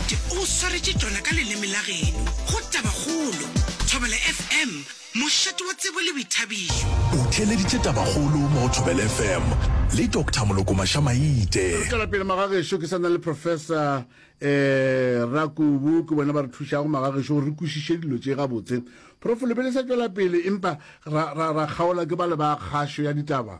moruti o swaretše tšona ka leleme la geno go Tabagolo Thobela FM mošate wa tsebo le boithabišo o theleditše Tabagolo mo Thobela FM le Dr. Moloko Mashamaite ka la pele magagesho ke sana le professor Rakubu ke bona ba re thuša go magagesho re kwešiše dilo tše gabotse prof le bele sa tšwela pele empa ra kgaola ke ba le ba kgašo ya ditaba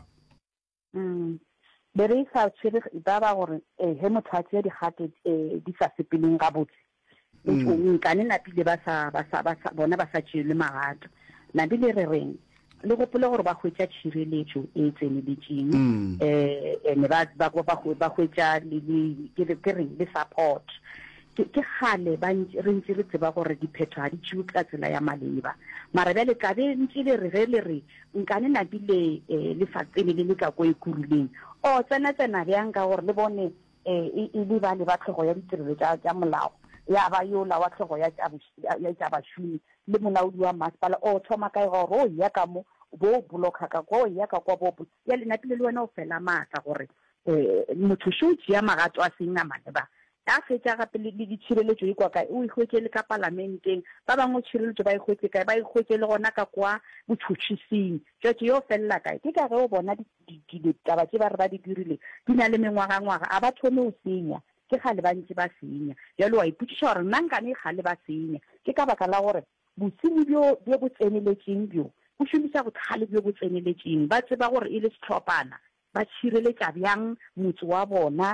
bere sa tshwere ba ba gore he mothatsi ya digate di sa sepeleng gabotse nkane na pile ba sa bona ba sa tšhile magato na bile re reng le go pole gore ba hwetša tshireletšo e tseneletseng ene ba hwetša ke reng le support ke gale ba re ntse re tseba gore diphetho ga di tšhiwe ka tsela ya maleba mara bjale ka be ntse le re nkane na bile le sa tsene le ka ko e kuruleng o tsena bjang ka gore le bone e le ba le ba tlhogo ya ditirelo tša molao ya ba yola wa tlhogo ya tša bašomi le molaodi wa masepala o thoma kae gore o ya ka mo bo bloka ka go ya ka kwa bo ya le napile le wena o fela matla gore motho sho tšea magato a seng a maleba a fetša gape le ditšhireletšo ikwa kae o ihwetse le ka parlamenteng ba bangwe tšhireletšo ba ihwetse kae ba ihwetse le gona ka kwa botšhotšhising tšatši yo felela kae ke ka ge o bona ditaba tše ba re ba di dirile di na le mengwagangwaga a ba thome o senya ke gale ba ntse ba senya jalo wa ipotšiša gore nna nkane gale ba senya ke ka baka la gore bosenyi bjo bo tseneletseng bjo bo šomiša bothale bjo bo tseneletseng ba tseba gore e le setlhophana ba tšhireletša bjang motse wa bona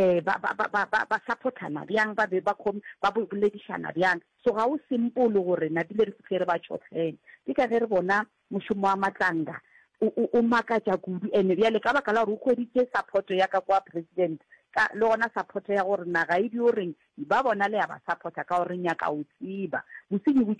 ba supportana bjang ba boledišana bjang so ga o simple gore nabile re fitlhe re ba tšhotlhele ke ka ge re bona mošomo wa matlanga o makatša kudu ene bjale ka baka la gore o kgweditše supporto ya ka kwa president le gona supporto ya gore naga e dio reng ba bona le ya ba supporta ka gore nyaka o tsiba bosenyi bo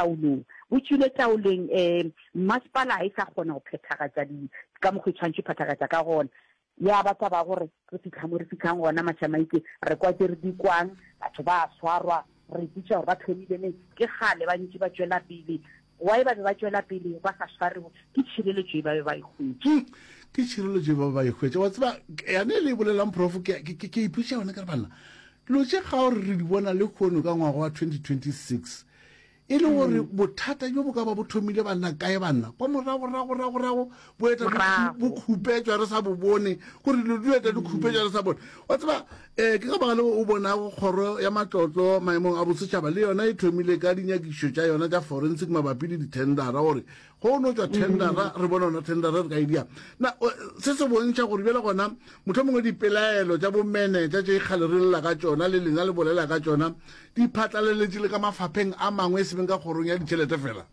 tšwile taoleng masepala a e sa kgona go phethagatša ka mokgwe tshwantšhe phethagatša ka gona ya ba taba gore re fitlha mo re fitlhang gona Mashamaite re kwa tse re di kwang batho ba swarwa re ditša gore ba thomile ke gale ba ntse ba tšwela pele why ba be ba tšwela pele ba sa swarego ke tšhireletšo e ba be ba ihwetse ke tšhireletšo ba ba ihwetse wa tseba yane le bolelang prof ke ipotša yone ka re banna dilo tše ga gore re di bona le kgono ka ngwaga wa 2026 e le gore bothata jo bo ka ba bo thomile banna kae banna kwa morago bo eta bo khupetšwa re sa bo bone gore dilo di eta di khupetšwa re sa bone wa tseba ke ka baka le o bona kgoro ya matlotlo maemong a bosetšhaba le yona e thomile ka dinyakišo tša yona tša forensic mabapi le ditendera gore go no tšwa tendera re bona ona tendera re ka idia na se se bontšha gore bjela gona motho mongwe dipelaelo tša bomenetša tše ikgale re lela ka tšona le lena le bolela ka tšona di phatlaleletše le ka mafapheng a mangwe se beng ka kgorong ya ditšhelete fela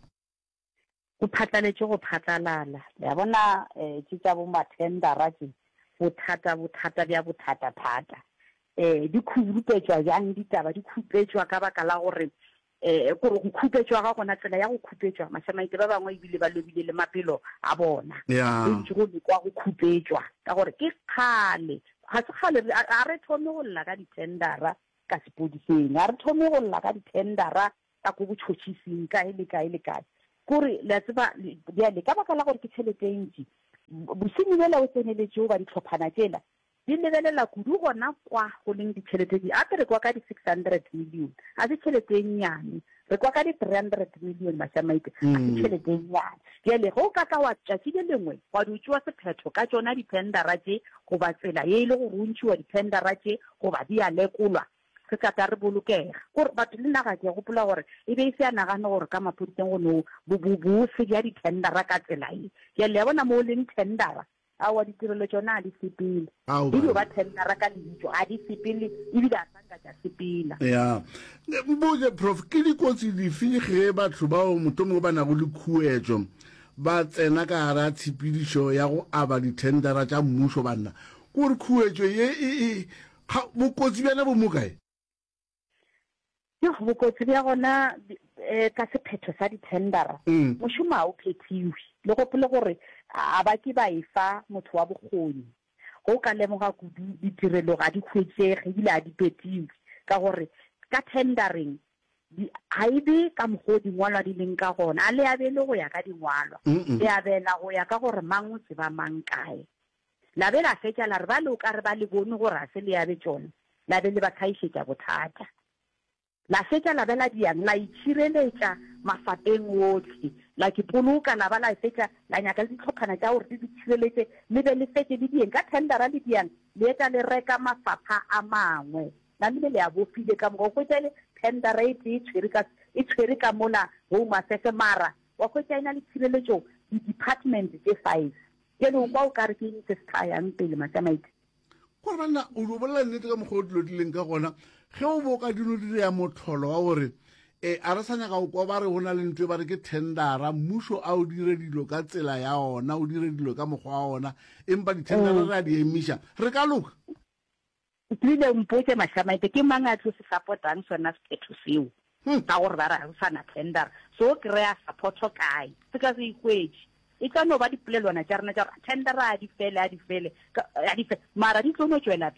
go phatlaletše go phatlalala ya bona tše tša bomatendera tše bothata bja bothata di khupetšwa jang ditaba di khupetšwa ka baka la gore go khupetšwa ga gona tsela ya go khupetšwa Mashamaite ba bangwe ebile ba lobile le mapelo a bona ntse go lekwa go khupetšwa ka gore ke kgale ga se kgale a re thome go lla ka ditendera ka sepodiseng a re thome go lla ka ditendera ka go botšhotšhising kae le kae kore la tseba bjale ka baka la gore ke tšhelete e ntši bosenyi bjela o tseneletšeo ba ditlhophana tšela di lebelela kudu gona kwa go leng ditšhelete ape re kwa ka di-600 million a se tšhelete e nnyane re kwa ka di-300 million Mashamaite a se tšhelete e nnyane bjale ge o ka tla wa tšatši le lengwe wa di tšewa sephetho ka tšona ditendera tše goba tsela ye e le gore o ntšhiwa ditendera tše goba di a lekolwa re ka re bolokega gore batho le naga ke gopola gore e be e se ya nagane gore ka mapodiseng gono bose ya ditendera ka tsela e bjale ya bona mo o leng tendera awa ditirelo tšona a di sepele ebile ba tendera ka lebitso a di sepele ebile a sanka tša sepela ya mboje prof ke dikotsi dife ge batho bao motho mongwe ba nago le khuetšo ba tsena ka gara tshepedišo ya go aba ditendera tša mmušo banna kore khuetšo ye bokotsi bjana bo mokae bokotsi bja gona ka sephetho sa ditendera mošomo a o phethiwe le gopole gore a ba ke ba efa motho wa bokgoni go ka lemoga kudu ditirelo ga di khwetšege ebile a di phetiwe ka gore ka tendering ga e be ka mokgwa dingwalwa di leng ka gona a le abele go ya ka dingwalwa le abela go ya ka gore mang o tseba mang kae la be la fetša la re ba le o ka re ba le bone gore a se le abe tšone la be le ba tlhaišetša bothata la fetša la bela diang la itšhireletša mafapeng otlhe la ke poloka la ba la fetša la nyaka le ditlhophana tša gore di tšhireletše le be le fetše le dieng ka tendera le diang le eta le reka mafapha a mangwe na le le a bofile ka mo go tsele tendera e tshwere ka mola Home Affairs mara wa go tsena le tšhireletšo di-department tse 5 ke no kwa o ka re ke ntse ska yang pele matsamaiti gore bana o lo bolela nnete ka mokgwa o dilo dileng ka gona ge o bo ka dino dire ya motlholo wa gore a re sa nyaka o kwa ba re go na le ntwe ba re ke tendera mmušo a o dire dilo ka tsela ya ona o dire dilo ka mokgwa wa ona empa ditendera re a di emiša re ka loka tlile mpotse mašamaite ke mang a tlo se supportang sona sephetho seo ka gore ba ra sa na tendera so ke re a supporto kae se ka se ikwetse e tla no ba dipolelwana tša rena tša gore tendera a di fele mara di tlo no tšwela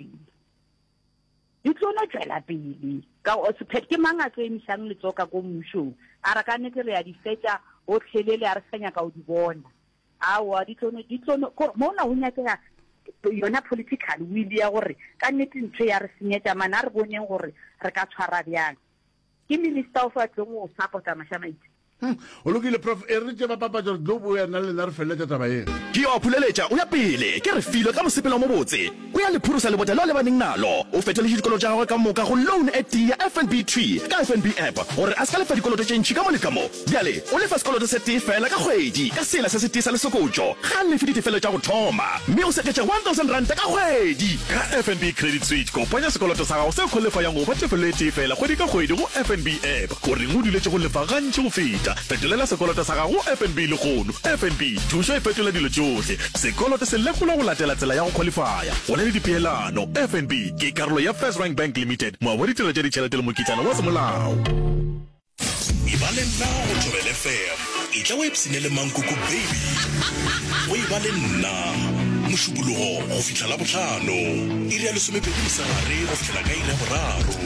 pele ka sephetho ke mang a tlo emišang letsoka ko mmušong a re ka nnete re a di fetša otlhelele a re sa nyaka o di bona aowa di tlo mona go nyakega yona political will ya gore ka nnete ntho ya re senyetša mana a re boneng gore re ka tshwara bjang ke minister of a tlong o supporta mašamaite o lokile prof e re tse ba papatša gore tlo boya nna le nna re feleletša taba ena ke a phuleletša o ya pele ke re filo ka mosepelo mo botse o ya lephurusa lebota leo le baneng nalo o fetoletše dikolo tša gagwe ka moka go loan at ya FNB Tree ka FNB app gore a se ka lefa dikoloto tše ntšhi ka mo le ka mo bjale o lefa sekoloto se tee fela ka kgwedi ka sela se se tee sa lesokotšo ga lefe ditefelo tša go thoma mme o seketša 1,000 ranta ka kgwedi ka FNB Credit Switch kopanya sekoloto sa gago se kgolefayang go fa tefelo e tee fela kgwedi ka kgwedi go FNB app gore o duletše go lefa gantši go feta fetolela sekoloto sa gago FNB le kgono FNB thušo e fetola dilo tšohle sekoloto se lekolwa go latela tsela ya go qualifya go na le dipeelano FNB ke karolo ya First Rank Bank Limited moabo ditiro tša ditšhelete le mokitlana wa semolao e ba le nna go Thobela FM e tla o epsene le mankoko baby o e ba le nna mošupologo go fitlha la botlhano iri ya lesomepedi mosegare go fitlhela ka iri ya boraro